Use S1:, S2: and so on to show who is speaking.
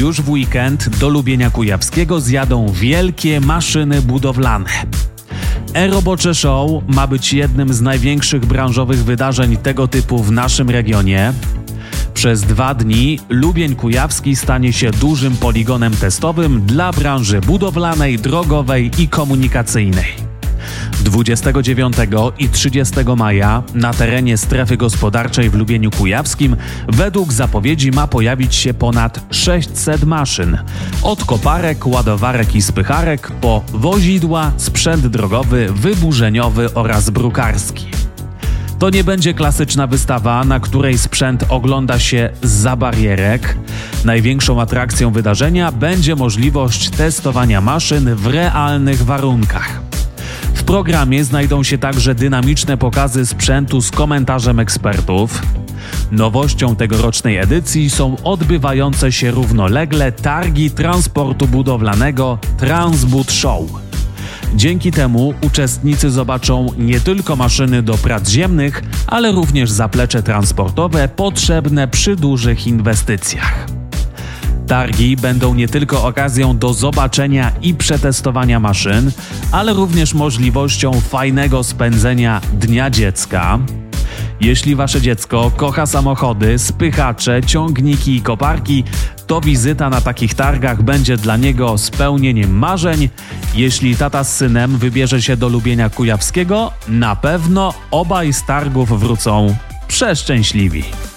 S1: Już w weekend do Lubienia Kujawskiego zjadą wielkie maszyny budowlane. E-Robocze Show ma być jednym z największych branżowych wydarzeń tego typu w naszym regionie. Przez 2 dni Lubień Kujawski stanie się dużym poligonem testowym dla branży budowlanej, drogowej i komunikacyjnej. 29 i 30 maja na terenie strefy gospodarczej w Lubieniu Kujawskim według zapowiedzi ma pojawić się ponad 600 maszyn. Od koparek, ładowarek i spycharek po wozidła, sprzęt drogowy, wyburzeniowy oraz brukarski. To nie będzie klasyczna wystawa, na której sprzęt ogląda się zza barierek. Największą atrakcją wydarzenia będzie możliwość testowania maszyn w realnych warunkach. W programie znajdą się także dynamiczne pokazy sprzętu z komentarzem ekspertów. Nowością tegorocznej edycji są odbywające się równolegle targi transportu budowlanego Transbud Show. Dzięki temu uczestnicy zobaczą nie tylko maszyny do prac ziemnych, ale również zaplecze transportowe potrzebne przy dużych inwestycjach. Targi będą nie tylko okazją do zobaczenia i przetestowania maszyn, ale również możliwością fajnego spędzenia Dnia Dziecka. Jeśli wasze dziecko kocha samochody, spychacze, ciągniki i koparki, to wizyta na takich targach będzie dla niego spełnieniem marzeń. Jeśli tata z synem wybierze się do Lubienia Kujawskiego, na pewno obaj z targów wrócą przeszczęśliwi.